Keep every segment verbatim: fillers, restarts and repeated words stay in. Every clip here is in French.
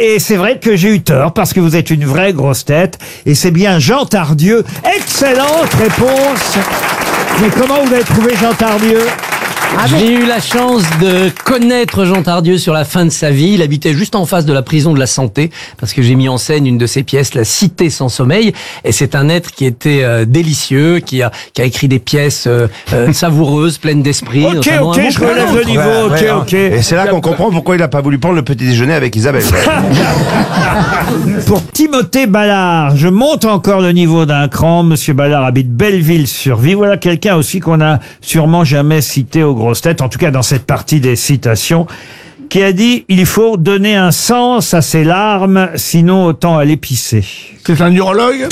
et c'est vrai que j'ai eu tort, parce que vous êtes une vraie grosse tête, et c'est bien Jean Tardieu. Excellente réponse. Mais comment vous avez trouvé Jean Tardieu ? J'ai eu la chance de connaître Jean Tardieu sur la fin de sa vie. Il habitait juste en face de la prison de la Santé, parce que j'ai mis en scène une de ses pièces, La Cité sans sommeil. Et c'est un être qui était euh, délicieux, qui a, qui a écrit des pièces euh, euh, savoureuses, pleines d'esprit. Ok, ok, je relève le niveau, ok, Ouais, ouais, ok. Et c'est là qu'on comprend pourquoi il n'a pas voulu prendre le petit déjeuner avec Isabelle. Pour Timothée Ballard, je monte encore le niveau d'un cran. Monsieur Ballard habite Belleville-sur-Vie. Voilà quelqu'un aussi qu'on a sûrement jamais cité aux grosses têtes, en tout cas dans cette partie des citations, qui a dit « Il faut donner un sens à ses larmes, sinon autant aller pisser ». C'est un urologue?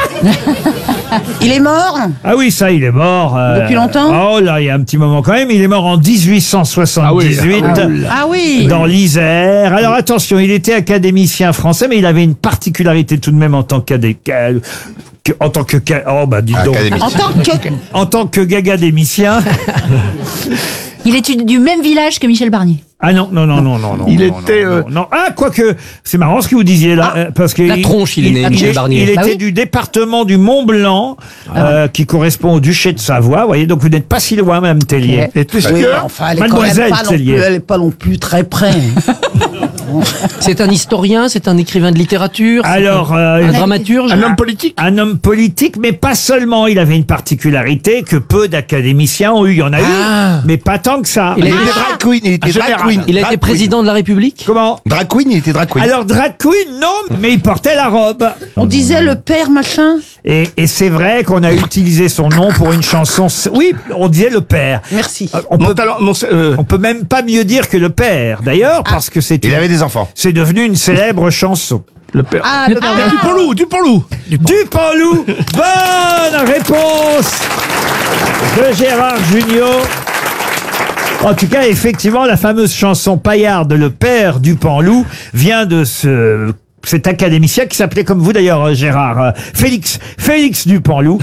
Il est mort? Ah oui, ça, il est mort. euh, Depuis longtemps? Oh là, il y a un petit moment quand même. Il est mort en dix-huit cent soixante-dix-huit. Ah oui, Ah oui. Dans l'Isère. Alors attention, il était académicien français, mais il avait une particularité tout de même en tant qu'acadé... que- En tant que... ca- Oh bah dis donc. Académicien. En tant que... En tant que gagadémicien. Il est du même village que Michel Barnier. Ah non, non, non, non, non, non. Il non, était, non, euh, non, non. Ah, quoique, c'est marrant ce que vous disiez là, euh, parce que... la tronche, il est né, Michel est- Barnier. Il Bah était oui. du département du Mont-Blanc, euh, qui correspond au duché de Savoie, vous voyez, donc vous n'êtes pas si loin, Mme Tellier. Et puisque... Oui, mais enfin, elle est quand Mademoiselle même pas non Tellier. plus, elle est pas non plus très près. C'est un historien, c'est un écrivain de littérature, c'est Alors, un, euh, un dramaturge. Un homme politique? un homme politique, mais pas seulement. Il avait une particularité que peu d'académiciens ont eu. Il y en a Ah. eu, mais pas tant que ça. Il a Il été- était drag queen, il était Un drag général. queen. Il a Drag été queen. président de la République. Comment? Drag queen, il était drag queen. Alors, drag queen, non, mais il portait la robe. On disait le père machin. Et, et c'est vrai qu'on a utilisé son nom pour une chanson. Oui, on disait le père. Merci. Euh, On Mon peut, talent, mon, euh, on peut même pas mieux dire que le père, d'ailleurs, parce que c'est Il avait des enfants. c'est devenu une célèbre chanson. le père. Ah, le père. Du Panlou, du Panlou. Dupanloup, bonne réponse de Gérard Jugnot. En tout cas, effectivement, la fameuse chanson paillarde, le père Dupanloup, vient de ce... cet académicien qui s'appelait comme vous d'ailleurs, Gérard, euh, Félix, Félix Dupanloup.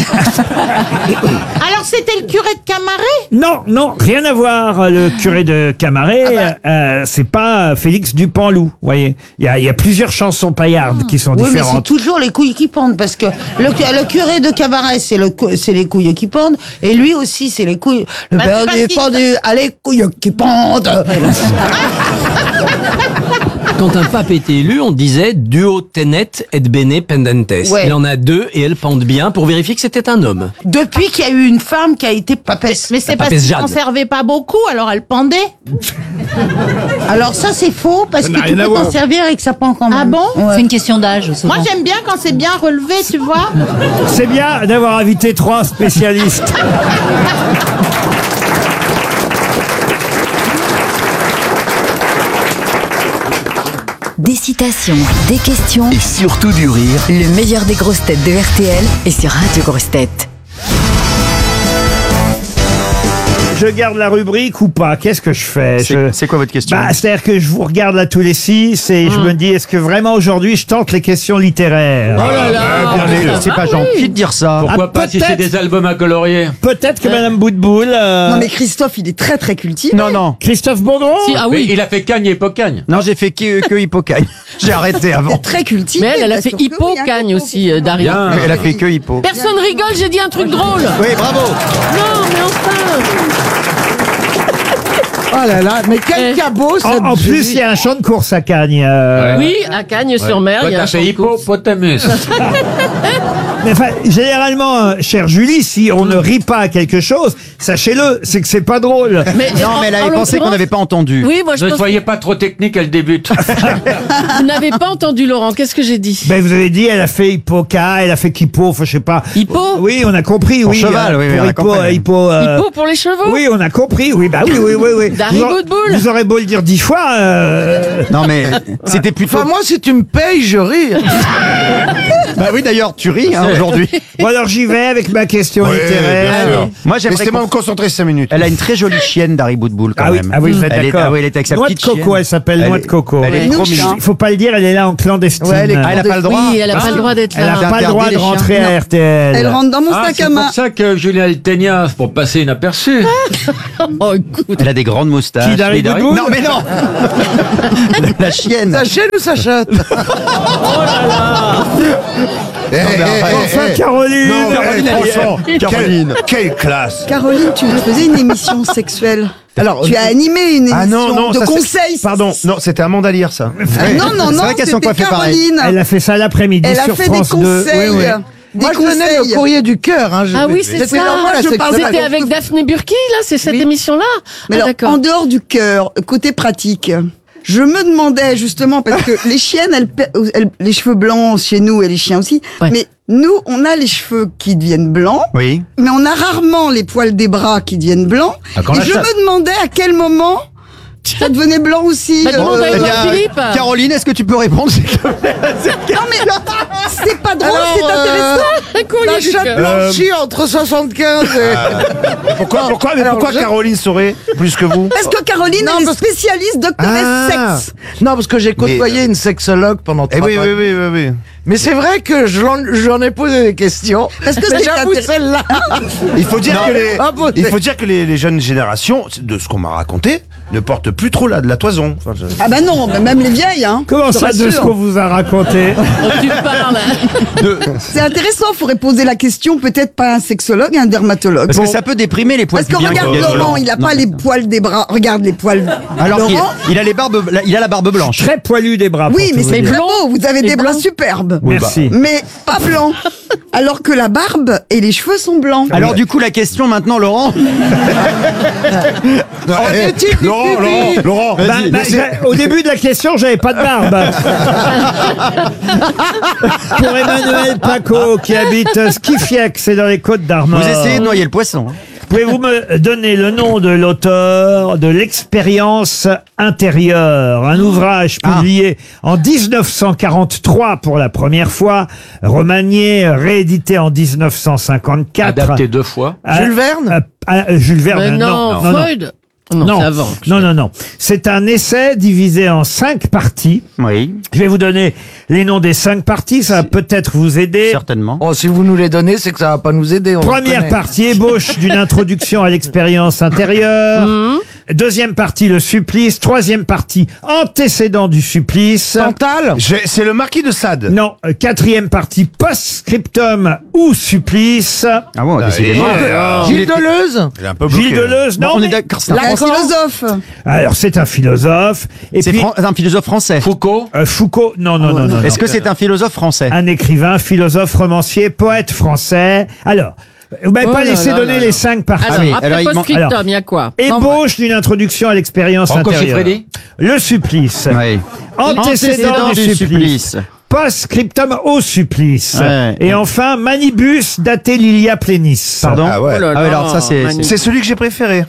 Alors c'était le curé de Camaret? Non, non, rien à voir. Le curé de Camaret, euh, c'est pas Félix Dupanloup. Vous voyez, il y a, il y a plusieurs chansons paillardes qui sont Oui, mais c'est différentes. toujours les couilles qui pendent, parce que le, le curé de Cabaret, c'est le, cou- c'est les couilles qui pendent, et lui aussi, c'est les couilles. Le Bah, père c'est parce du qu'il- pendu, ah, les couilles qui pendent. Quand un pape était élu, on disait duo tenet et bene pendentes. Ouais. Il en a deux et elles pendent bien pour vérifier que c'était un homme. Depuis qu'il y a eu une femme qui a été papesse. Mais c'est La parce papesse qu'il Jeanne. n'en servait pas beaucoup, alors elle pendait. Alors ça, c'est faux, parce Ça que n'a tu rien à peux voir. t'en servir et que ça pend quand même. Ah bon? Ouais. C'est une question d'âge, souvent. Moi j'aime bien quand c'est bien relevé, tu vois. C'est bien d'avoir invité trois spécialistes. Des citations, des questions, Et surtout du rire. le meilleur des grosses têtes de R T L est sur Radio Grosses Têtes. Je garde la rubrique ou pas? Qu'est-ce que je fais? Je- C'est quoi votre question? Bah, c'est-à-dire que je vous regarde là tous les six et je me dis, est-ce que vraiment aujourd'hui je tente les questions littéraires? Oh là là. C'est pas gentil de dire ça. Pourquoi pas si c'est des albums à colorier? Peut-être que Madame Boutboul... euh, Non mais Christophe, il est très très cultivé. Non, non. Christophe Baudron? Ah oui. Il a fait Cagne et Pocagne. Non, j'ai fait que, que Hippocagne. J'ai arrêté Il avant. est très cultivé. Mais elle, elle a bien fait sûr que oui, Hippo hein, Cagne Hippo. aussi, euh, Daria. Elle a fait que Hippo. Personne rigole, j'ai dit un truc drôle. Oui, bravo. Non, mais enfin. Oh là là, mais quel Eh. cabot ça. En, en plus, il y a un champ de course à Cagnes. euh, Oui, à Cagnes-sur-Mer, il Toi, y a t'as un champ fait de course. Hippopotamus. Mais enfin, généralement, euh, chère Julie, si on ne rit pas à quelque chose, sachez-le, c'est que c'est pas drôle. Mais, Non, mais elle avait pensé qu'on n'avait pas entendu. Oui, moi je Ne pense soyez pas trop technique, elle débute. que vous n'avez pas entendu, Laurent. Qu'est-ce que j'ai dit? Ben, vous avez dit, elle a fait Hippoca, elle a fait Hippo, enfin, je sais pas. Hippo Oui, on a compris, Pour oui. cheval, euh, oui, oui, pour on a Hippo, compris. euh, Hippo, euh, Hippo pour les chevaux? Oui, on a compris, oui, bah oui, oui, oui, oui. Dari Vous, aurez- Boudboul. vous aurez beau le dire dix fois, euh, Non, mais c'était plutôt. Enfin moi, si tu me payes, je ris. Bah oui, d'ailleurs, tu ris hein, aujourd'hui. Bon, alors j'y vais avec ma question Oui, littéraire. bien sûr. Moi, j'aimerais Laissez-moi qu'on- me concentrer cinq minutes. Elle a une très jolie chienne d'Harry Bootbull quand Ah oui, même. ah oui, vous êtes elle est, d'accord. ah oui, elle est avec sa Noix de petite coco, chienne. elle s'appelle Elle Noix est- de coco. Elle est trop mignonne. Il faut pas le dire, elle est là en clandestine. Ouais, elle est Ah, elle n'a pas le droit. Oui, elle a pas le droit d'être Elle là. n'a pas le interdit droit de les chiens. rentrer à Non. R T L. Elle rentre dans mon Ah, sac c'est à main. pour ça que Julien Altegna, c'est pour passer inaperçu. Oh, écoute. Elle a des grandes moustaches. Qui, Darry Les Darry- Bootbull Non, mais non. La chienne. chienne ou sa chatte? Eh, eh, eh, Enfin, eh. Caroline. Non, mais, Caroline, eh, elle est- franchement, Caroline. Quelle, quelle classe. Caroline, tu faisais une émission sexuelle. Alors, tu as animé une émission Ah non, non, de ça, c'est- conseils. Pardon, non, c'était Amanda Lear, ça. Ah, non, non, C'est non, vrai qu'elles sont c'était coiffées pareil. Caroline. Elle a fait ça l'après-midi Elle a sur fait France des deux. conseils. Oui, oui. Des conseils. courrier du cœur. Hein, je- Ah oui, c'est C'était ça. normal, je c'est- parle C'était pas. avec Daphné Burki, là, c'est cette Oui. émission-là. Mais Ah, alors, d'accord. en dehors du cœur, côté pratique, je me demandais justement, parce que les chiennes, elles, pe- elles- les cheveux blancs chez nous et les chiens aussi, Ouais. mais nous, on a les cheveux qui deviennent blancs, Oui. mais on a rarement les poils des bras qui deviennent blancs. quand et la je chasse- me demandais à quel moment ça devenait blanc aussi. Bah, demande à euh, Edouard Eh bien, Philippe. Caroline, est-ce que tu peux répondre s'il te plaît Non mais c'est pas drôle, Alors, c'est intéressant. Un courrier La du chatte cœur. blanchie entre soixante-quinze et... Pourquoi, pourquoi, mais Alors, pourquoi je- Caroline saurait plus que vous Parce que Caroline, Non, elle est parce- spécialiste doctoresse Ah. sexe. Non, parce que j'ai côtoyé une sexologue pendant Eh trois oui, ans. oui, oui, oui, oui. Mais c'est vrai que je l'en- j'en ai posé des questions. Parce que Mais c'est j'avoue, intéressant. celle-là. Il faut dire que les, Ah, bon, il c'est- faut dire que les, les jeunes générations, de ce qu'on m'a raconté, ne portent plus trop là de la toison. Enfin, je- Ah bah non, mais même les vieilles, hein. Comment Je te ça, de ce rassure. qu'on vous a raconté? Oh, tu parles. C'est intéressant, il faudrait poser la question, peut-être pas à un sexologue, à un dermatologue. Parce Bon. que ça peut déprimer les poils Parce que pubiens regarde qui viennent Laurent, blancs. il a Non. pas les poils des bras. Regarde les poils. Alors qu'il Laurent, il a les barbes, la- il a la barbe blanche. Très poilu des bras. oui, pour mais tout c'est vous dire. blond. Vous avez Et des bras blanc. superbes. Merci. Mais pas blancs. Alors que la barbe et les cheveux sont blancs. Alors du coup, la question maintenant, Laurent. Non, eh, Laurent, Laurent, Laurent, Bah, bah, j'ai- au début de la question, j'avais pas de barbe. Pour Emmanuel Paco, qui habite Skifiec, c'est dans les Côtes d'Armor. Vous essayez de noyer le poisson. hein. Pouvez-vous me donner le nom de l'auteur de L'expérience intérieure, un ouvrage publié en dix-neuf cent quarante-trois pour la première fois, remanié, réédité en dix-neuf cent cinquante-quatre. Adapté deux fois. Ah, Jules Verne ah, ah, Jules Verne, Mais non. non, non, non. Freud. Non, Non, c'est avant. non, non, non. C'est un essai divisé en cinq parties. Oui, Je vais vous donner les noms des cinq parties, ça va peut-être vous aider. certainement. Oh, si vous nous les donnez, c'est que ça va pas nous aider. On le Première connaît. partie, ébauche d'une introduction à l'expérience intérieure. Deuxième partie, le supplice. Troisième partie, antécédent du supplice. Santal. J'ai- c'est le marquis de Sade. Non, euh, quatrième partie, post-scriptum ou supplice. Ah bon, décidément. euh, Gilles Deleuze. J'ai un peu bloqué. Gilles Deleuze, Bon, non. on est mais- d'accord. c'est un Un Français. philosophe. Alors, c'est un philosophe. Et C'est puis, Fran- un philosophe français. Foucault. euh, Foucault, non, non, non, non. non. Est-ce que c'est un philosophe français? Un écrivain, philosophe, romancier, poète français. Alors, vous m'avez Oh pas là laissé là donner là les là. cinq parties. Alors, oui, après alors, il manque- post-scriptum, alors. il y a quoi Ébauche d'une introduction à l'expérience Rocco intérieure. Siffredi. Le supplice. Oui. Antécédent du supplice. Post-scriptum au supplice. Ouais. Et enfin, manibus daté lilia plenis. Pardon. Ah ouais. Oh là Ah ouais, là, alors ça c'est. magnifique. C'est celui que j'ai préféré.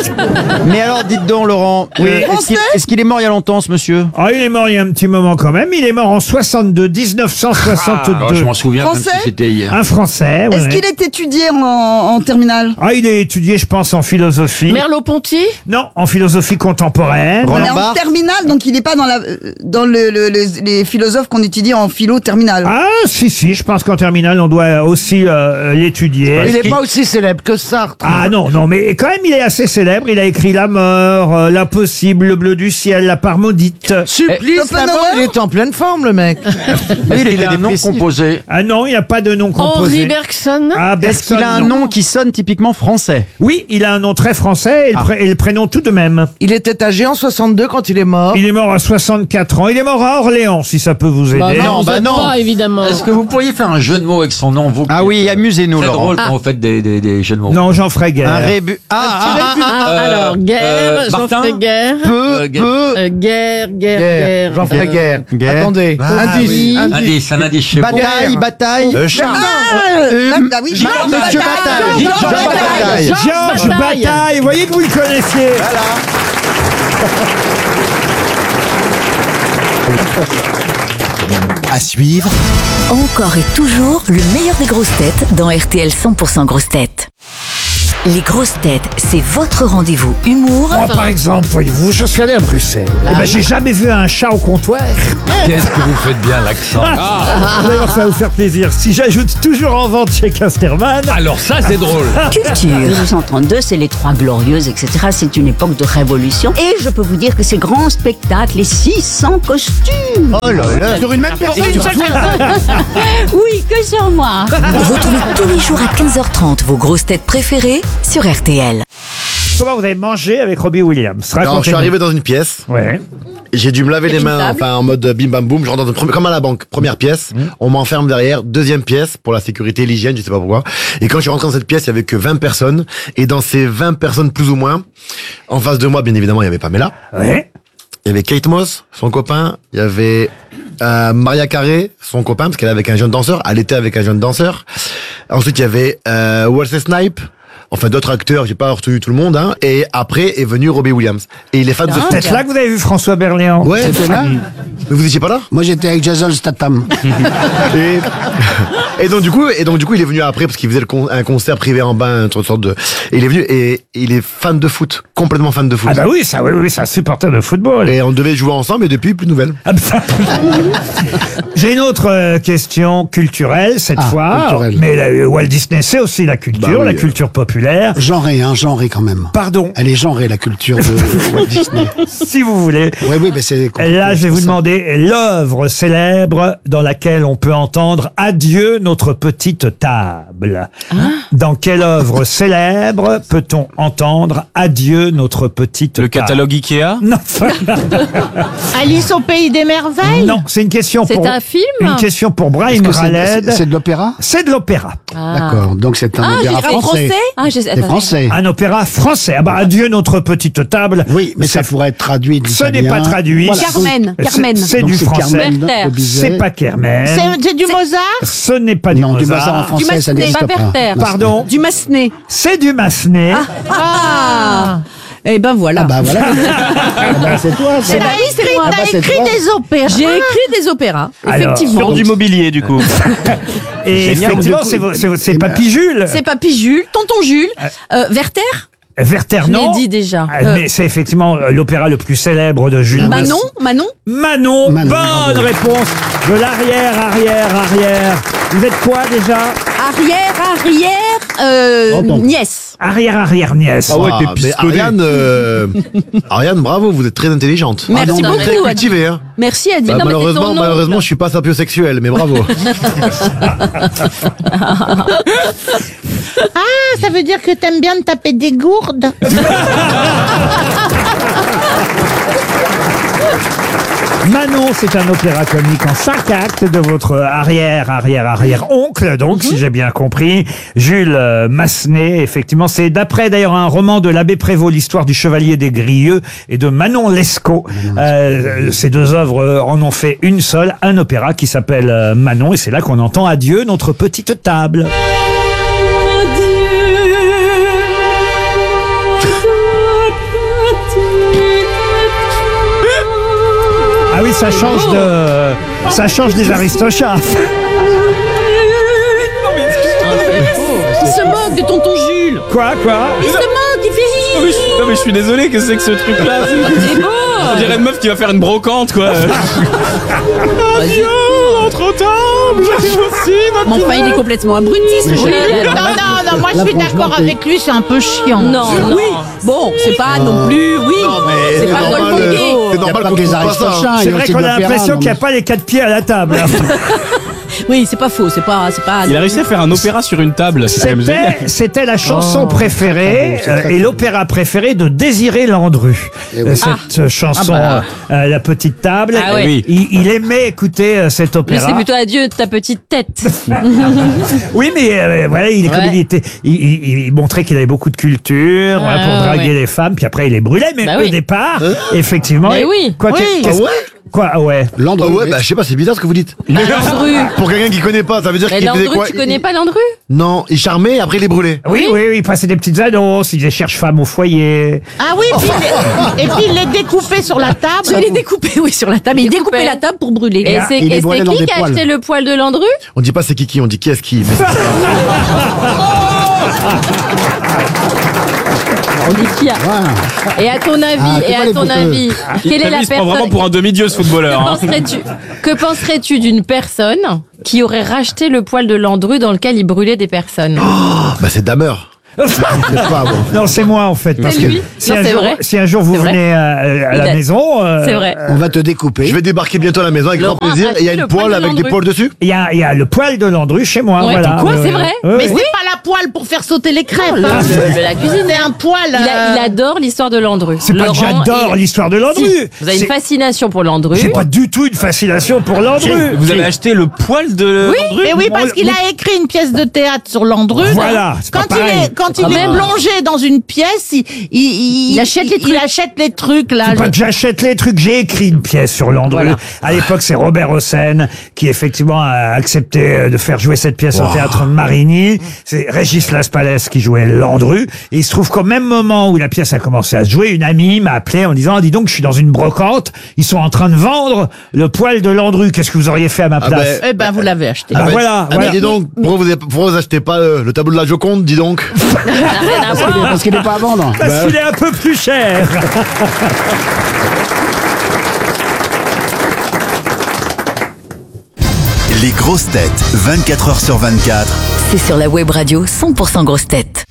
Mais alors, dites donc, Laurent. Oui. euh, est-ce qu'il est-ce qu'il est mort il y a longtemps, ce monsieur? Ah, il est mort il y a un petit moment quand même. Il est mort en soixante-deux, dix-neuf cent soixante-deux. Ah, je m'en souviens comme Français si c'était hier. Un Français. ouais, Est-ce ouais. qu'il est étudié en, en terminale? Ah, il est étudié, je pense, en philosophie. Merleau-Ponty. Non, en philosophie contemporaine. Roland Mais en Barthes. terminale, donc il n'est pas dans, la, dans le, le- le- les philosophes qu'on étudie en philo terminale. Ah, si, si, je pense qu'en terminale, on doit aussi euh, l'étudier. Il est pas aussi célèbre que Sartre. Ah non, non, mais quand même, il est assez célèbre. Il a écrit La mort, euh, L'impossible, Le bleu du ciel, La part maudite. Supplice, Schopenhauer. là-bas, il est en pleine forme, le mec. Oui, il Il était a un nom dépressif. composé. Ah non, il n'y a pas de nom Henri composé. Bergson. Ah, Est-ce qu'il a un Bergson, non. nom qui sonne typiquement français? Oui, il a un nom très français et le, Ah. pré- et le prénom tout de même. Il était âgé en soixante-deux quand il est mort. Il est mort à soixante-quatre ans. Il est mort à Orléans, si ça peut vous aider. Bah non, Non, vous bah êtes non. pas, évidemment. Est-ce que vous pourriez faire un jeu de mots avec son nom, vous? Ah oui, amusez-nous, C'est Laurent. drôle quand vous faites des, des, des jeux de mots. Non, j'en ferai guère. Un rébu. Ah, ah, ah, Ah, Euh, alors, guerre, euh, j'en Martin ferai guerre. peu, Euh, peu. Euh, guerre, guerre, Guerre. guerre. J'en ferai guerre. Guerre. Attendez. Ah, indice. oui. indice. Indice, un indice chez vous. Bataille, bataille. Euh, Charles. Ah, Euh, ah oui, Georges Monsieur Bataille. Georges Georges Bataille. Georges Bataille. Bataille. Vous voyez que vous le connaissiez. À suivre, Encore et toujours le meilleur des grosses têtes dans R T L cent pour cent grosses têtes. Les grosses têtes, c'est votre rendez-vous humour. Moi, par exemple, voyez-vous, je suis allé à Bruxelles. Eh ben, j'ai jamais vu un chat au comptoir. Qu'est-ce que vous faites bien l'accent? D'ailleurs, ça va vous faire plaisir. Si j'ajoute toujours en vente chez Casterman. Alors ça, c'est drôle. Culture. mille huit cent trente-deux, c'est les Trois Glorieuses, et cetera. C'est une époque de révolution. Et je peux vous dire que ces grands spectacles, les six cents costumes. Oh là là. Sur une même personne. Oui, que sur moi. Retrouvez tous les jours à quinze heures trente vos grosses têtes préférées sur R T L. Comment vous avez mangé avec Robbie Williams? Alors, je suis arrivé dans une pièce. Ouais. J'ai dû me laver les mains, enfin, en mode bim bam boum. Je rentre dans une première, comme à la banque. Première pièce. On m'enferme derrière. Deuxième pièce pour la sécurité, l'hygiène, je sais pas pourquoi. Et quand je suis rentré dans cette pièce, il y avait que vingt personnes. Et dans ces vingt personnes, plus ou moins, en face de moi, bien évidemment, il y avait Pamela. Ouais. Il y avait Kate Moss, son copain. Il y avait euh, Maria Carré, son copain, parce qu'elle est avec un jeune danseur. Elle était avec un jeune danseur. Ensuite, il y avait euh, Wesley Snipes. Enfin, d'autres acteurs, j'ai pas retenu tout le monde, hein. Et après est venu Robbie Williams. Et il est fan de foot. Peut-être là que vous avez vu François Berléand. Ouais. C'était là? Mais vous étiez pas là? Moi, j'étais avec Jason Statham. et, et donc du coup, et donc du coup, il est venu après parce qu'il faisait le con, un concert privé en bas, une sorte de. Et il est venu et, et il est fan de foot, complètement fan de foot. Ah bah oui, ça, oui, oui, c'est un supporter de football. Et on devait jouer ensemble, et depuis, plus de nouvelles. Ah bah. J'ai une autre euh, question culturelle cette Ah, fois. culturelle. Mais euh, Walt Disney, c'est aussi la culture, Bah oui, la euh. culture populaire. Genrée, hein, genrée quand même. Pardon. Elle est genrée, la culture de Walt Disney. Si vous voulez. Oui, oui, mais c'est... Là, je vais vous demander l'œuvre célèbre dans laquelle on peut entendre « Adieu notre petite table ». Dans quelle œuvre célèbre peut-on entendre « Adieu notre petite Le table » catalogue Ikea? Non. Alice au pays des merveilles? Non, c'est une question C'est pour... un film? Une question pour Est-ce Brahim que c'est- Raled. c'est c'est de l'opéra? C'est de l'opéra. D'accord, donc c'est un Ah, opéra j'ai- français. Ah, j'ai- C'est attendez. français. Un opéra français. Ah bah, Adieu notre petite table. Oui, mais ça pourrait être traduit de Ce n'est l'italien. pas traduit. Voilà. Carmen, C'est- Carmen. C'est Donc du c'est français. Carmen de Werther. Bizet. C'est pas Carmen. C'est c'est du Mozart? Ce n'est pas du Non, du Mozart. Mozart en français, ça Massenet, n'existe pas pas. Werther. Pardon. Du Massenet. C'est du Massenet. Ah. Eh ben voilà. Ah bah voilà. Ah bah, c'est toi, ça. Eh ben oui, c'est moi. Ah bah, T'as c'est écrit toi. des opéras? J'ai écrit des opéras, Alors, effectivement. Sur du mobilier, du coup. Et Génial. effectivement, Du coup, c'est vo- c'est c'est eh ben, Papy Jules. C'est Papy Jules, Tonton Jules, euh, Werther. Werther, Je l'ai non. dit déjà. Ah, Euh, Mais c'est effectivement euh, l'opéra le plus célèbre de Jules. Manon, Manon. Manon. Manon, Bonne bravo. réponse de l'arrière, arrière, arrière. Vous êtes quoi déjà? Arrière, arrière, euh, Oh, bon. nièce. Arrière, arrière, nièce. Ah ouais, t'es mais pistonné. Ariane, euh, Ariane, bravo, vous êtes très intelligente. Merci non, mais- beaucoup. Très Adrien. cultivée, hein. Merci Adrien. Bah, Non, mais c'est malheureusement, ton nom. malheureusement, je suis pas sapiosexuel, mais bravo. Ah, ça veut dire que t'aimes bien te taper des gourdes? Manon, c'est un opéra comique en cinq actes de votre arrière, arrière, arrière oncle, donc, si j'ai bien compris. Jules euh, Massenet, effectivement. C'est d'après, d'ailleurs, un roman de l'abbé Prévost, l'histoire du chevalier des Grieux, et de Manon Lescaut. Euh, ces deux œuvres euh, en ont fait une seule, un opéra qui s'appelle euh, Manon, et c'est là qu'on entend Adieu, notre petite table. Ah oui, ça change de, ça change des Aristochats. Il se moque de Tonton Jules. Quoi, quoi? Il se moque, il fait Non mais, je, non mais je suis désolé, que c'est que ce truc-là? C'est beau. On dirait une meuf qui va faire une brocante, quoi. Adieu, notre table, j'arrive aussi, notre Mais enfin, il est complètement abruti, ce Oui. Jules. Non, non, non, moi je Là, suis franchement, d'accord t'es- avec lui, c'est un peu chiant. Non, non. Oui. Bon, c'est pas non plus. Oui. mais C'est c'est pas normal, Paul euh, Bonguet. c'est Il y a normal pas qu'on que les trouve pas ça. Aristochats, C'est il y a vrai aussi qu'on de a l'opéra, l'impression non, qu'il n'y a mais- pas les quatre pieds à la table. Oui, c'est pas faux. C'est pas. C'est pas. Il a réussi à faire un opéra sur une table, c'est quand même génial. C'était, c'était la chanson Oh. préférée Ah bon, c'est très euh, et cool. l'opéra préféré de Désiré Landru. Eh oui. Euh, Cette euh, chanson, Ah bah. euh, La Petite Table. Ah ouais. Oui. il, il aimait écouter euh, cet Mais opéra. c'est plutôt adieu de ta petite tête. Oui, mais euh, voilà, il, comme Ouais. il, était, il, il- il montrait qu'il avait beaucoup de culture voilà, Ouais, pour ouais, draguer ouais. les femmes, puis après il les brûlait. Mais Bah au oui. départ, effectivement, Mais il- oui. quoi, Oui. qu'est- qu'est-ce- Ah ouais Quoi, ah ouais. Landru. Ah ouais, bah je sais pas, c'est bizarre ce que vous dites. Landru. Pour quelqu'un qui connaît pas, ça veut dire Mais qu'il faisait Landru, quoi tu connais pas Landru? Non, il charmait, après il les brûlait. Oui, oui, oui, il passait des petites annonces, il disait cherche femme au foyer. Ah oui, puis il les- et puis il les découpait sur la table. Il est découpé, oui, sur la table. Il découpait la table pour brûler. Et c'est il les et brûlait c'est dans qui des qui a poêles. acheté le poil de Landru? On dit pas c'est qui qui, on dit qui est-ce qui. Mais- On dit qui a. Et à ton avis, Ah, et c'est pas à les ton bouteux. avis, quelle est la Il se prend vraiment personne pour un demi-dieu ce que footballeur. hein. penserais-tu que penserais-tu d'une personne qui aurait racheté le poil de Landru dans lequel il brûlait des personnes? Bah c'est Damer. C'est pas bon. Non, c'est moi en fait. Parce C'est que lui. si, Non, un c'est jour, vrai. si un jour vous C'est vrai. venez à, à Il la a- maison, euh, C'est vrai. On va te découper. Je vais débarquer bientôt à la maison avec grand Laurent plaisir. a Et il y a acheté une le poil poêle de avec des Landru. poils dessus. il y a, il y a le poil de Landru chez moi. Ouais, voilà. quoi, Euh, c'est vrai euh, Mais oui. c'est pas la poêle pour faire sauter les crêpes. Le- hein. de la cuisine. C'est un poêle. Il, a- il euh, adore l'histoire de Landru. C'est pas que Laurent, j'adore il- l'histoire de Landru. Si, vous avez C'est- une fascination pour Landru. J'ai pas du tout une fascination pour Landru. Vous avez acheté le poil de Oui, Landru? mais oui, On- parce qu'il a écrit une pièce de théâtre sur Landru. Voilà, c'est Quand pas il pareil. est, quand il Quand est même. plongé dans une pièce, il, il, il, Il achète les il trucs. achète les trucs, là. C'est pas que j'achète les trucs, j'ai écrit une pièce sur Landru. Voilà. À l'époque, c'est Robert Hossein qui effectivement a accepté de faire jouer cette pièce au théâtre de Marigny. C'est Régis Laspalès qui jouait Landru. Et il se trouve qu'au même moment où la pièce a commencé à se jouer, une amie m'a appelé en disant, ah, dis donc, je suis dans une brocante, ils sont en train de vendre le poil de Landru. Qu'est-ce que vous auriez fait à ma Ah place? ben, Eh ben, vous l'avez acheté. Ah, ben, voilà, ah, voilà. ben, dis donc, pourquoi vous, avez- pourquoi vous achetez pas euh, le tableau de la Joconde, dis donc? Parce qu'il est- parce qu'il n'est pas à vendre. Parce qu'il est un peu plus cher. Les grosses têtes, vingt-quatre heures sur vingt-quatre. C'est sur la web radio cent pour cent grosses têtes.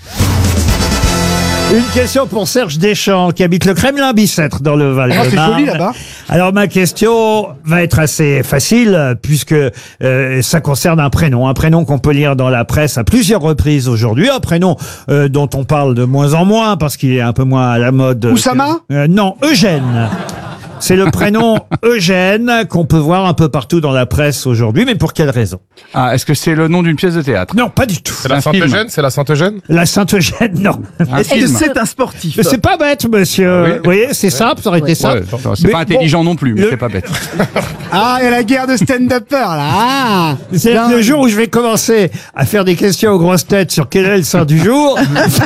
Une question pour Serge Deschamps, qui habite le Kremlin-Bicêtre dans le Val-de-Marne. Ah, c'est joli là-bas. Alors ma question va être assez facile, puisque euh, ça concerne un prénom. Un prénom qu'on peut lire dans la presse à plusieurs reprises aujourd'hui. Un prénom euh, dont on parle de moins en moins, parce qu'il est un peu moins à la mode. Oussama Euh, Non, Eugène. C'est le prénom Eugène qu'on peut voir un peu partout dans la presse aujourd'hui, mais pour quelle raison? Ah, est-ce que c'est le nom d'une pièce de théâtre? Non, pas du tout. C'est la Sainte-Eugène, c'est la Sainte-Eugène. La Sainte-Eugène, non. Un film. un sportif? Mais c'est pas bête, monsieur. Ah oui. Vous voyez, c'est simple, ça aurait été simple. Ouais, non, c'est Mais pas intelligent non plus, mais le- c'est pas bête. Ah, il y a la guerre de stand-upper là. Ah. C'est Bien. le jour où je vais commencer à faire des questions aux grosses têtes sur quel est le saint du jour.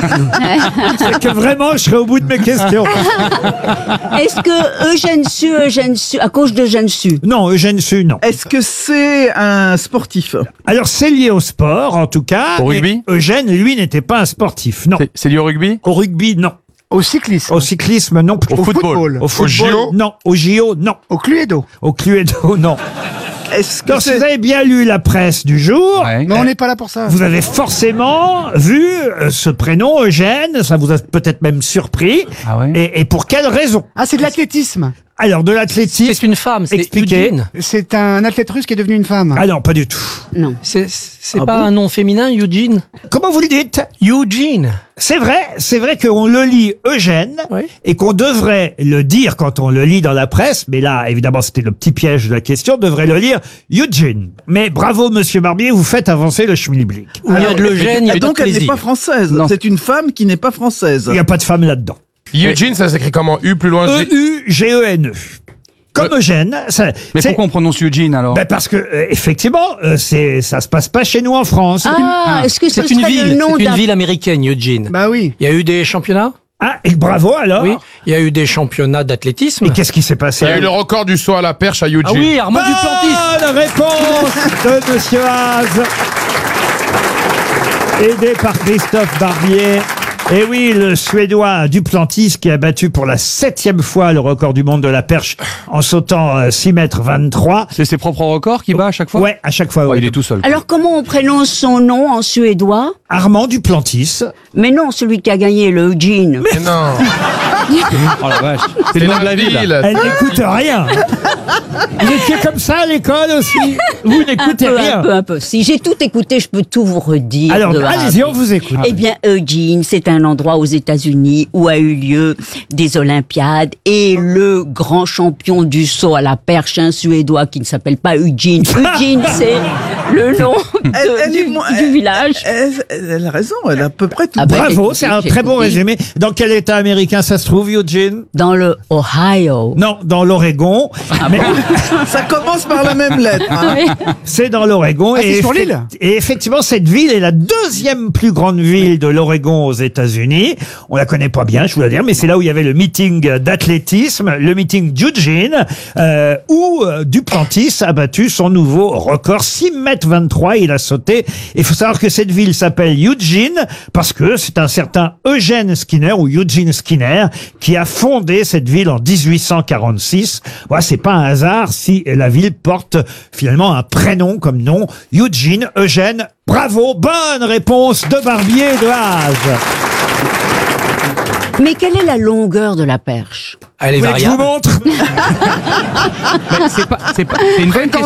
C'est que vraiment, je serai au bout de mes questions. Est-ce que Eugène Sue, Eugène Sue, à cause d'Eugène Sue? Non, Eugène Sue, non. Est-ce que c'est un sportif? Alors, c'est lié au sport, en tout cas. Au rugby mais Eugène, lui, n'était pas un sportif, non. C'est- C'est lié au rugby? Au rugby, non. Au cyclisme. Au cyclisme, non plus. Au football. Au football, J O? non. Au J O, non. Au Cluedo. Au Cluedo, non. Est-ce que Donc, si c'est vous avez bien lu la presse du jour, Ouais. Mais on n'est pas là pour ça. vous avez forcément vu euh, ce prénom Eugène, ça vous a peut-être même surpris. Ah ouais. Et, et pour quelle raison? Ah, c'est de l'athlétisme. Alors, de l'athlétisme. C'est une femme, c'est Expliquez. Eugene. C'est un athlète russe qui est devenu une femme. Ah non, pas du tout. Non. C'est c'est Ah pas bon un nom féminin, Eugene? Comment vous le dites? Eugene. C'est vrai, c'est vrai qu'on le lit Eugène Oui. et qu'on devrait le dire quand on le lit dans la presse, mais là, évidemment, c'était le petit piège de la question, on devrait le lire Eugene. Mais bravo, monsieur Barbier, vous faites avancer le schmilblick. Où il y a de l'Eugène, il y a Ah, donc de elle n'est plaisir. pas française. Non. C'est une femme qui n'est pas française. Il n'y a pas de femme là-dedans. Eugene, ça s'écrit comment? U plus loin E G. U G E N E. Comme Eugène. Ça, Mais c'est- pourquoi on prononce Eugene alors? Ben parce que euh, effectivement, euh, c'est ça se passe pas chez nous en France. Ah, est-ce que ce C'est une serait le ville, nom c'est une d'un... ville américaine, Eugene. Bah oui. Il y a eu des championnats? Ah, et bravo alors. Oui. Il y a eu des championnats d'athlétisme. Et qu'est-ce qui s'est passé? Il y a eu le record du saut à la perche à Eugene. Ah oui, Armand Duplantis. Bonne réponse de Monsieur Haas. Aidé par Christophe Barbier. Et oui, le Suédois Duplantis qui a battu pour la septième fois le record du monde de la perche en sautant euh, six mètres vingt-trois. C'est ses propres records qu'il bat à chaque fois? Ouais, à chaque fois. Ouais, Ouais. il est tout seul. Alors comment on prononce son nom en suédois? Armand Duplantis. Mais non, celui qui a gagné, le Eugene. Mais non. Oh la vache. C'est le nom de la ville. Elle n'écoute rien. Vous étiez comme ça à l'école aussi? Vous Un n'écoutez peu, rien. un peu, un peu. Si j'ai tout écouté, je peux tout vous redire. Alors, de allez-y, A à on Z. vous écoute. Eh bien, Eugene, c'est un endroit aux États-Unis où a eu lieu des Olympiades et le grand champion du saut à la perche, un Suédois qui ne s'appelle pas Eugene. Eugene, c'est le nom de- Elle- elle est du, moins- du village. Elle, elle a raison, elle a à peu près tout. Ah bah, Bravo, écoutez, c'est un j'ai très bon compris. résumé. Dans quel état américain ça se trouve, Eugene? Dans le Ohio. Non, dans l'Oregon. Mais Ça commence par la même lettre. hein. c'est dans l'Oregon. Ah, c'est et, sur effe- l'île et effectivement, cette ville est la deuxième plus grande ville de l'Oregon aux États-Unis. On la connaît pas bien, je vous le dire, mais c'est là où il y avait le meeting d'athlétisme, le meeting d'Eugene, euh, où euh, Duplantis a battu son nouveau record, six mètres vingt-trois. Il a sauté. Il faut savoir que cette ville s'appelle Eugene parce que c'est un certain Eugene Skinner ou Eugene Skinner qui a fondé cette ville en dix-huit cent quarante-six. Voilà, c'est pas un hasard si la ville porte finalement un prénom comme nom, Eugene, Eugène. Bravo, bonne réponse de Barbier et de Haas. Mais quelle est la longueur de la perche? Elle est Vous voulez que je vous variable. montre? C'est pas, c'est pas, c'est une bonne question.